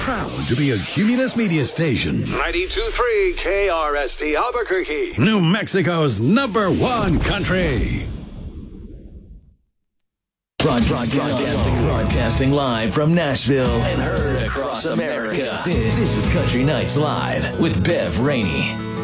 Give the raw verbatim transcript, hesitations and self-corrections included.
Proud to be a Cumulus Media Station. ninety-two point three K R S T Albuquerque. New Mexico's number one country. Broadcasting, broadcasting live from Nashville and heard across America. This, this is Country Nights Live with Bev Rainey.